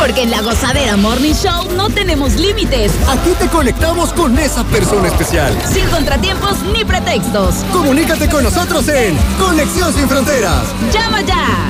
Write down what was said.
Porque en La Gozadera Morning Show no tenemos límites. Aquí te conectamos con esa persona especial. Sin contratiempos ni pretextos. Comunícate con nosotros en Conexión Sin Fronteras. ¡Llama ya!